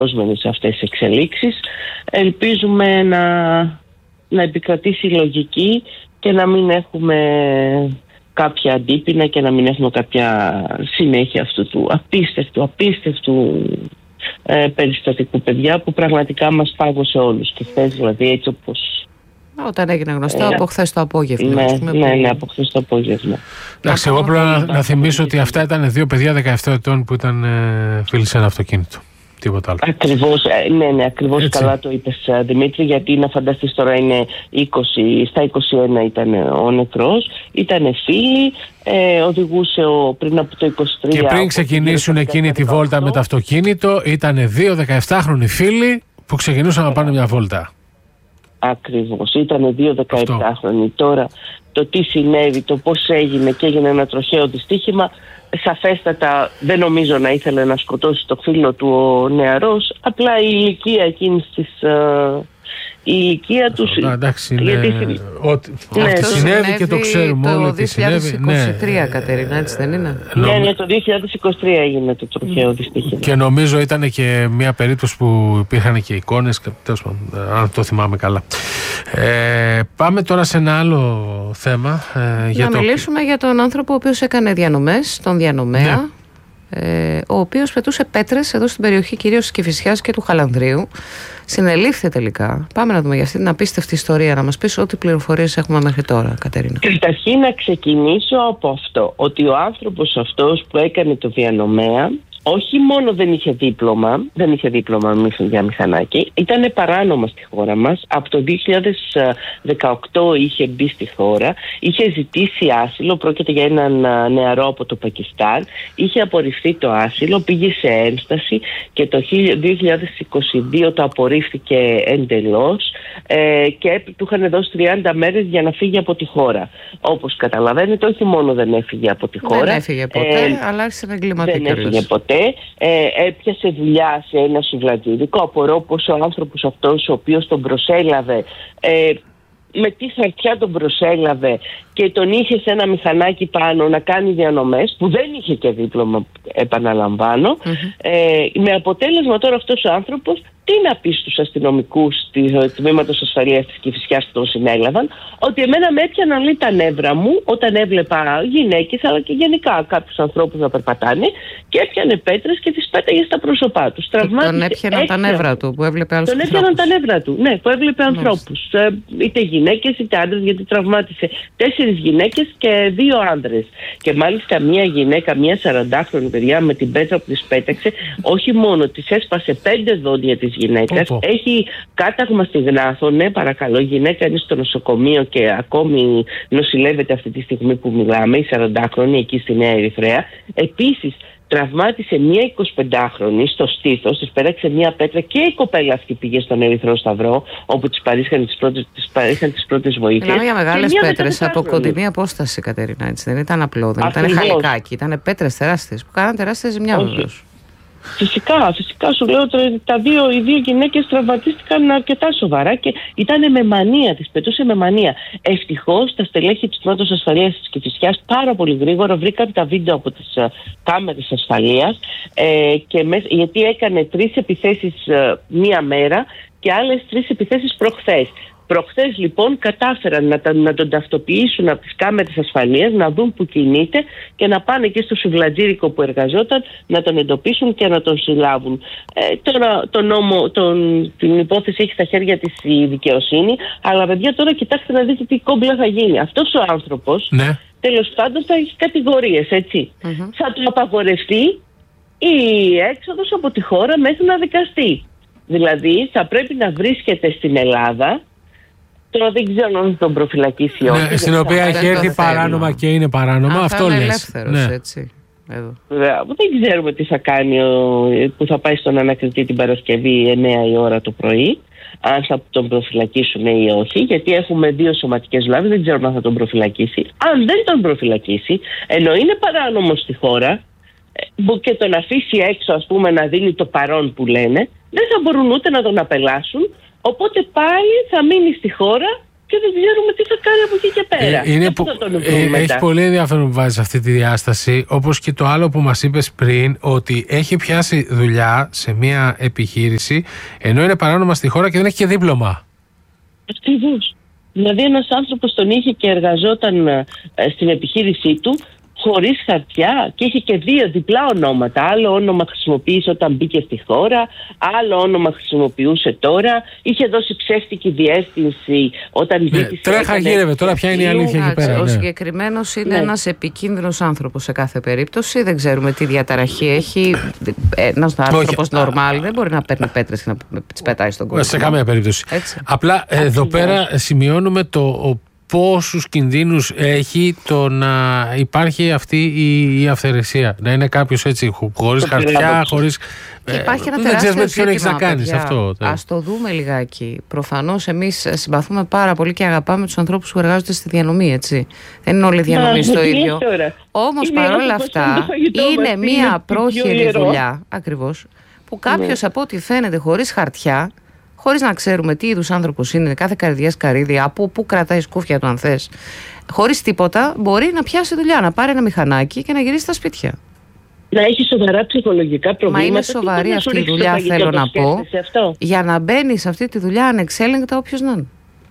σε αυτές τις εξελίξεις. Ελπίζουμε να επικρατήσει η λογική και να μην έχουμε κάποια αντίπεινα και να μην έχουμε κάποια συνέχεια αυτού του απίστευτου περιστατικού, παιδιά, που πραγματικά μας πάγωσε όλους. Και χθες, δηλαδή, έτσι όπως... Όταν έγινε γνωστό από χθες το απόγευμα. Ναι, από χθες το απόγευμα. Εντάξει, εγώ πρέπει να θυμίσω ότι αυτά ήταν 2 παιδιά 17 ετών που ήταν φίλοι σε ένα αυτοκίνητο. Τίποτα άλλο. Ακριβώς, ακριβώς καλά το είπες, Δημήτρη, γιατί να φανταστείς τώρα είναι 20, στα 21 ήταν ο νεκρός, ήταν φίλοι, οδηγούσε πριν από το 23. Και πριν ξεκινήσουν εκείνη τη βόλτα με το αυτοκίνητο, ήταν 2 17χρονοι φίλοι που ξεκινούσαν να πάνε μια βόλτα. Ακριβώς, ήταν 2 17χρονοι. Τώρα το τι συνέβη, το πώς έγινε και έγινε ένα τροχαίο δυστύχημα, σαφέστατα δεν νομίζω να ήθελε να σκοτώσει το φίλο του ο νεαρός, απλά η ηλικία εκείνης της... η ηλικία του. Εντάξει, ό,τι συνέβη και το ξέρουμε όλοι τι συνέβη. Το 2023, Κατερίνα, έτσι δεν είναι? Ναι, το 2023 έγινε το τροχαίο δυστύχημα. Και νομίζω ήταν και μια περίπτωση που υπήρχαν και εικόνες, αν το θυμάμαι καλά. Πάμε τώρα σε ένα άλλο θέμα. Μιλήσουμε για τον άνθρωπο ο οποίος έκανε διανομές, τον διανομέα. Ναι. Ο οποίος πετούσε πέτρες εδώ στην περιοχή κυρίως της Κηφισιάς και του Χαλανδρίου. Συνελήφθη τελικά. Πάμε να δούμε για αυτή την απίστευτη ιστορία, να μας πεις ό,τι πληροφορίες έχουμε μέχρι τώρα, Κατερίνα. Καταρχήν να ξεκινήσω από αυτό, ότι ο άνθρωπος αυτός που έκανε το διανομέα όχι μόνο δεν είχε δίπλωμα για μηχανάκι, ήταν παράνομα στη χώρα μας. Από το 2018 είχε μπει στη χώρα, είχε ζητήσει άσυλο, πρόκειται για έναν νεαρό από το Πακιστάν, είχε απορριφθεί το άσυλο, πήγε σε ένσταση και το 2022 το απορρίφθηκε εντελώς και του είχαν δώσει 30 μέρες για να φύγει από τη χώρα. Όπως καταλαβαίνετε, όχι μόνο δεν έφυγε από τη χώρα. Δεν έφυγε ποτέ, αλλά άρχισε να εγκληματεί. Δεν έφυγε ποτέ. Έπιασε δουλειά σε ένα σουβλατζίδικο. Απορώ πως ο άνθρωπος αυτός, ο οποίος τον προσέλαβε, με τι χαρτιά τον προσέλαβε και τον είχε σε ένα μηχανάκι πάνω να κάνει διανομές, που δεν είχε και δίπλωμα, επαναλαμβάνω, με αποτέλεσμα τώρα αυτός ο άνθρωπος τι να πει στους αστυνομικούς του Τμήματος Ασφαλείας της Κηφισιάς που τον συνέλαβαν, ότι εμένα με έπιαναν λέει τα νεύρα μου όταν έβλεπα γυναίκες αλλά και γενικά κάποιους ανθρώπους να περπατάνε και έπιανε πέτρες και τις πέταγε στα πρόσωπά τους. Τον έπιαναν τα νεύρα του που έβλεπε άλλους ανθρώπους. Τον έπιαναν τα νεύρα του, ναι, που έβλεπε ανθρώπους. Είτε γυναίκες είτε άντρες, γιατί τραυμάτισε 4 γυναίκες και 2 άντρες. Και μάλιστα μια γυναίκα, μια 40χρονη παιδιά, με την πέτρα που της πέταξε, όχι μόνο της έσπασε 5 δόντια της γυναίκας, έχει κάταγμα στη Γνάθο, ναι, παρακαλώ, η γυναίκα είναι στο νοσοκομείο και ακόμη νοσηλεύεται αυτή τη στιγμή που μιλάμε, η 40χρονη εκεί στη Νέα Ερυθρέα. Επίσης τραυμάτισε μια 25χρονη στο στήθος, της πέταξε μια πέτρα και η κοπέλα αυτή πήγε στον Ερυθρό Σταυρό, όπου της παρήσχαν τις πρώτες βοήθειες. Μιλάμε για μεγάλες πέτρες από κοντινή απόσταση, Κατερίνα, έτσι δεν ήταν απλό, δεν ήταν χαλικάκι, ήταν πέτρες τεράστιες που κάναν τεράστια ζημιά βεβαίως. Φυσικά σου λέω ότι οι 2 γυναίκες τραυματίστηκαν αρκετά σοβαρά και ήταν με μανία, τις πετούσε με μανία. Ευτυχώς τα στελέχη του Τμήματος Ασφαλείας της Κηφισιάς πάρα πολύ γρήγορα βρήκαν τα βίντεο από τις κάμερες ασφαλείας γιατί έκανε 3 επιθέσεις μία μέρα και άλλες 3 επιθέσεις προχθές. Προχθές λοιπόν κατάφεραν να τον ταυτοποιήσουν από τις κάμερες ασφαλείας, να δουν που κινείται και να πάνε και στο σουβλατζίδικο που εργαζόταν να τον εντοπίσουν και να τον συλλάβουν. Τώρα την υπόθεση έχει στα χέρια της η δικαιοσύνη, αλλά παιδιά τώρα κοιτάξτε να δείτε τι κόμπλα θα γίνει. Αυτός ο άνθρωπος τέλος πάντων θα έχει κατηγορίες, έτσι. Θα του απαγορευτεί η έξοδος από τη χώρα μέχρι να δικαστεί. Δηλαδή θα πρέπει να βρίσκεται στην Ελλάδα. Τώρα δεν ξέρω αν τον προφυλακίσει όχι. Στην οποία έχει έρθει παράνομα και είναι παράνομα. Αυτό λες. Ελεύθερος, έτσι. Δεν ξέρουμε τι θα κάνει που θα πάει στον ανακριτή την Παρασκευή 9 η ώρα το πρωί. Αν θα τον προφυλακίσουν ή όχι, γιατί έχουμε 2 σωματικές βλάβες, δεν ξέρουμε αν θα τον προφυλακίσει. Αν δεν τον προφυλακίσει, ενώ είναι παράνομο στη χώρα και τον αφήσει έξω, ας πούμε, να δίνει το παρόν που λένε, δεν θα μπορούν ούτε να τον απελάσουν. Οπότε πάλι θα μείνει στη χώρα και δεν ξέρουμε τι θα κάνει από εκεί και πέρα. Έχει πολύ ενδιαφέρον που βάζεις αυτή τη διάσταση, όπως και το άλλο που μας είπες πριν, ότι έχει πιάσει δουλειά σε μια επιχείρηση ενώ είναι παράνομα στη χώρα και δεν έχει και δίπλωμα. Ακριβώς. Δηλαδή ένας άνθρωπος τον είχε και εργαζόταν στην επιχείρησή του χωρίς χαρτιά και είχε και 2 διπλά ονόματα. Άλλο όνομα χρησιμοποίησε όταν μπήκε στη χώρα, άλλο όνομα χρησιμοποιούσε τώρα. Είχε δώσει ψεύτικη διεύθυνση όταν ζήτησε. Τρέχα γύρευε, τώρα ποια είναι η αλήθεια εκεί πέρα. Ο συγκεκριμένος είναι ένας επικίνδυνος άνθρωπος σε κάθε περίπτωση. Δεν ξέρουμε τι διαταραχή έχει. Ένας άνθρωπος normal δεν μπορεί να παίρνει πέτρες και να τις πετάει στον κόσμο. Σε καμία περίπτωση. Έτσι. Απλά εδώ πέρα σημειώνουμε το πόσους κινδύνους έχει το να υπάρχει αυτή η αυθαιρεσία. Να είναι κάποιος έτσι χωρίς χαρτιά, χωρίς. Υπάρχει ένα δεν ξέρεις με ποιον έχεις να ζήτημα, κάνεις αυτό. Ας το δούμε λιγάκι. Προφανώς εμείς συμπαθούμε πάρα πολύ και αγαπάμε τους ανθρώπους που εργάζονται στη διανομή, έτσι. Δεν είναι όλοι οι διανομείς το ίδιο. Όμως παρόλα αυτά είναι μια πρόχειρη δουλειά, ακριβώς, που κάποιος από ό,τι φαίνεται χωρίς χαρτιά, χωρίς να ξέρουμε τι είδους άνθρωπος είναι, κάθε καρδιάς καρύδι, από πού κρατάει σκούφια του αν θες, χωρίς τίποτα, μπορεί να πιάσει δουλειά, να πάρει ένα μηχανάκι και να γυρίσει στα σπίτια. Να έχει σοβαρά ψυχολογικά προβλήματα. Μα είναι σοβαρή αυτή η δουλειά, θέλω να πω, για να μπαίνει σε αυτή τη δουλειά ανεξέλεγκτα όποιος να είναι.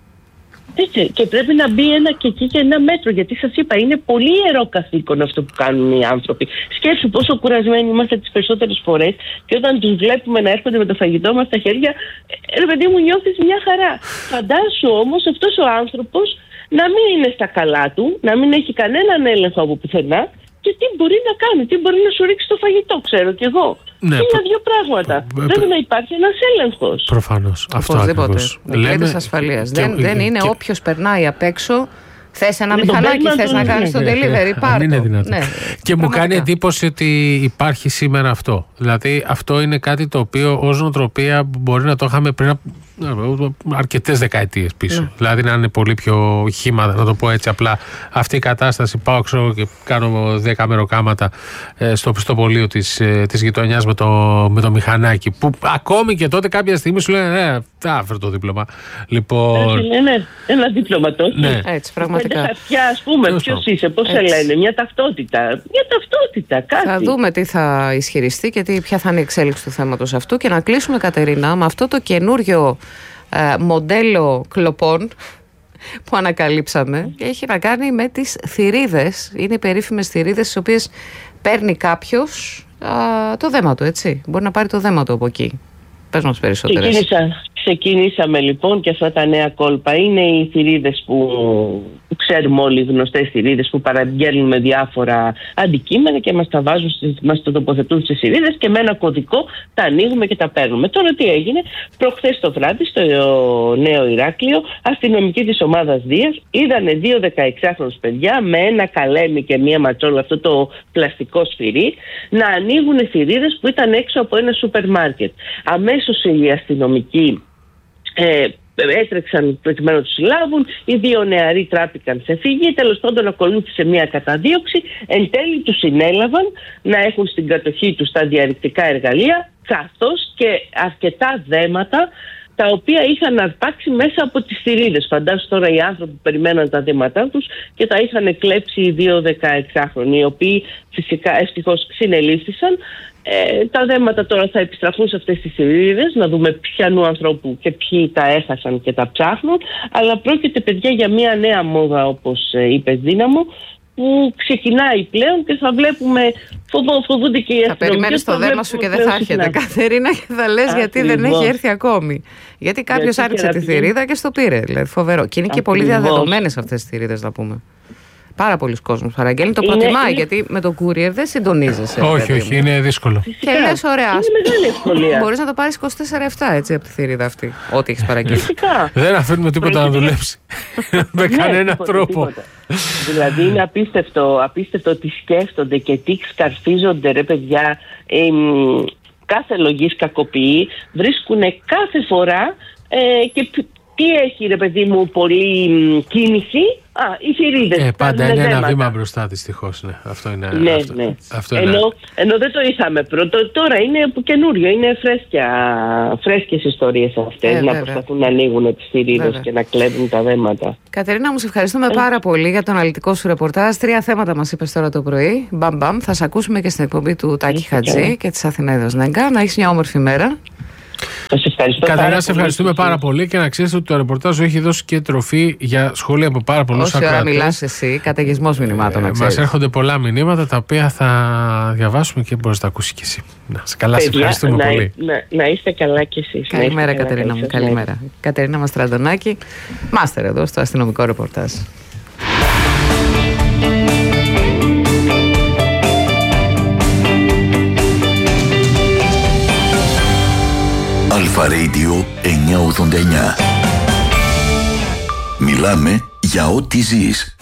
Έτσι, και πρέπει να μπει και εκεί και ένα μέτρο, γιατί σας είπα, είναι πολύ ιερό καθήκον αυτό που κάνουν οι άνθρωποι. Σκέψου πόσο κουρασμένοι είμαστε τις περισσότερες φορές και όταν τους βλέπουμε να έρχονται με το φαγητό μας στα χέρια, ρε παιδί μου, νιώθεις μια χαρά. Φαντάσου όμως αυτός ο άνθρωπος να μην είναι στα καλά του, να μην έχει κανέναν έλεγχο από πουθενά και τι μπορεί να κάνει, τι μπορεί να σου ρίξει το φαγητό, ξέρω κι εγώ. Ναι, είναι 2 πράγματα. Πρέπει να υπάρχει ένας έλεγχος. Προφανώς. Αυτό ακριβώς. Λέμε ασφαλείας. Δεν είναι όποιος περνάει απ' έξω. Θες ένα μηχανάκι, θες να κάνεις το delivery, πάρ' είναι το. δυνατό. Και μου κάνει εντύπωση ότι υπάρχει σήμερα αυτό. Δηλαδή αυτό είναι κάτι το οποίο ως νοοτροπία μπορεί να το είχαμε πριν από αρκετές δεκαετίες πίσω. Δηλαδή να είναι πολύ πιο χύμα, να το πω έτσι απλά. Αυτή η κατάσταση, πάω έξω και κάνω 10 μεροκάματα στο πιστοπωλείο της γειτονιάς με το μηχανάκι. Που ακόμη και τότε κάποια στιγμή σου λένε θα φέρω το δίπλωμα. Λοιπόν. Ένα δίπλωμα τόσο. Ναι. Έτσι, πραγματικά. Χαρτιά, ας πούμε, ποιος είσαι, πώς σε λένε, μια ταυτότητα. Κάτι. Θα δούμε τι θα ισχυριστεί και ποια θα είναι η εξέλιξη του θέματος αυτού. Και να κλείσουμε, Κατερίνα, με αυτό το καινούριο μοντέλο κλοπών που ανακαλύψαμε. Έχει να κάνει με τις θηρίδες. Είναι οι περίφημες θηρίδες, τις οποίες παίρνει κάποιος το δέμα του, έτσι. Μπορεί να πάρει το δέμα του από εκεί. Πες μας περισσότερες. Ξεκινήσαμε λοιπόν και αυτά τα νέα κόλπα. Είναι οι θηρίδες που ξέρουμε όλοι, οι γνωστές θηρίδες που παραγγέλνουν με διάφορα αντικείμενα και μας τα βάζουν, μας το τοποθετούν στις θηρίδες και με ένα κωδικό τα ανοίγουμε και τα παίρνουμε. Τώρα τι έγινε? Προχθές το βράδυ στο Νέο Ηράκλειο, αστυνομικοί της ομάδας Δίας είδανε 2 16χρονους παιδιά με ένα καλέμι και μία ματσόλα, αυτό το πλαστικό σφυρί, να ανοίγουν θηρίδες που ήταν έξω από ένα σούπερ μάρκετ. Αμέσως οι αστυνομικοί έτρεξαν προκειμένου να τους συλλάβουν. Οι 2 νεαροί τράπηκαν σε φύγη. Τέλος πάντων, ακολούθησε μια καταδίωξη. Εν τέλει τους συνέλαβαν να έχουν στην κατοχή τους τα διαρρηκτικά εργαλεία, καθώς και αρκετά δέματα τα οποία είχαν αρπάξει μέσα από τις θηρίδες. Φαντάσου τώρα οι άνθρωποι που περιμέναν τα δέματά τους και τα είχαν κλέψει οι 2 16χρονοι, οι οποίοι φυσικά ευτυχώς συνελήφθησαν. Τα δέματα τώρα θα επιστραφούν σε αυτές τις θηρίδες, να δούμε ποιανού ανθρώπου και ποιοι τα έχασαν και τα ψάχνουν. Αλλά πρόκειται, παιδιά, για μια νέα μόδα, όπως είπες, Δύναμο, που ξεκινάει πλέον και θα βλέπουμε, φοβούνται και οι αστυνομικοί. Θα περιμένεις το δέμα σου και δεν θα έρχεται, Κατερίνα, και θα λες γιατί δεν έχει έρθει ακόμη. Γιατί κάποιος άρχισε τη θηρίδα και στο πήρε. Δηλαδή, φοβερό. Και είναι και πολύ διαδεδομένες αυτές τις θηρίδες, να πούμε. Πάρα πολλοί κόσμος παραγγέλνει, το προτιμάει, γιατί με το courier δεν συντονίζεσαι. Όχι, είναι δύσκολο. Και λες, ωραία, είναι μεγάλη ευκολία. μπορείς να το πάρεις 24/7 έτσι από τη θηρίδα αυτή, ό,τι έχεις παραγγείλει. Δεν αφήνουμε τίποτα να δουλέψει με κανένα τρόπο. Δηλαδή είναι απίστευτο τι σκέφτονται και τι σκαρφίζονται, ρε παιδιά. Κάθε λογής κακοποιεί, βρίσκουν κάθε φορά και Τι έχει, ρε παιδί μου, πολλή κίνηση? Οι θηρίδες. Πάντα είναι ένα βήμα μπροστά, δυστυχώς. Ναι. Αυτό είναι. Ναι, αυτό, ναι. Αυτό ενώ δεν το είχαμε πρώτο. Τώρα είναι καινούριο. Είναι φρέσκες ιστορίες αυτές. Να προσπαθούν να ανοίγουν τις θηρίδες και να κλέβουν τα δέματα. Κατερίνα μου, σε ευχαριστούμε πάρα πολύ για το αναλυτικό σου ρεπορτάζ. 3 θέματα μας είπες τώρα το πρωί. Μπαμ. Θα σε ακούσουμε και στην εκπομπή του Τάκη Χατζή και της Αθηναίδος Νέγκα. Να έχεις μια όμορφη μέρα. Καταρχάς, σε ευχαριστούμε πάρα πολύ και να ξέρετε ότι το ρεπορτάζ έχει δώσει και τροφή για σχόλια από πάρα πολλούς ακροατές. Όση ώρα μιλάς εσύ, καταιγισμός μηνυμάτων. Μας έρχονται πολλά μηνύματα τα οποία θα διαβάσουμε και μπορείς να τα ακούσει κι εσύ. Να σε καλά, σε ευχαριστούμε πολύ. Να είστε καλά κι εσείς. Καλημέρα, Κατερίνα μου. Καλημέρα. Κατερίνα Μαστραντονάκη, μάστερ εδώ στο αστυνομικό ρεπορτάζ. Αλφα Radio 989. Μιλάμε για ό,τι ζεις.